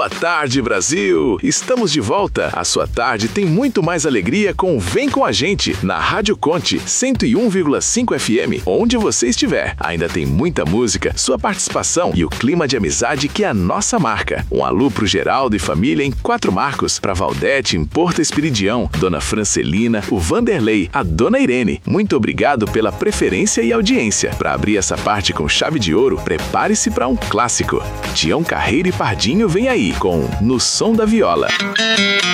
Boa tarde, Brasil! Estamos de volta. A sua tarde tem muito mais alegria com o Vem Com a Gente, na Rádio Conte 101,5 FM, onde você estiver. Ainda tem muita música, sua participação e o clima de amizade que é a nossa marca. Um alô pro Geraldo e família em Quatro Marcos, pra Valdete em Porto Esperidião, Dona Francelina, o Vanderlei, a Dona Irene. Muito obrigado pela preferência e audiência. Para abrir essa parte com chave de ouro, prepare-se para um clássico. Tião Carreiro e Pardinho vem aí com No Som da Viola.